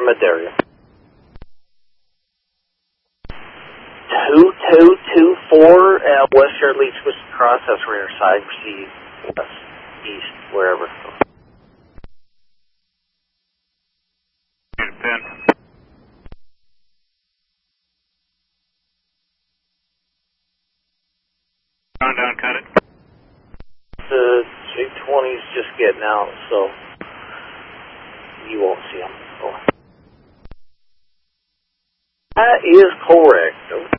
Madera. 2224 West Shirley, switch across, that's rear side, proceed west, east, wherever. Pin. Down, cut it. The 220's just getting out, so you won't see them. Oh. That is correct.